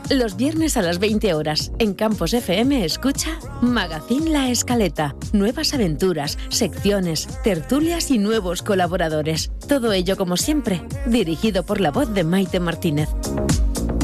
Los viernes a las 20 horas, en Campos FM, escucha Magazine La Escaleta. Nuevas aventuras, secciones, tertulias y nuevos colaboradores. Todo ello, como siempre, dirigido por la voz de Maite Martínez.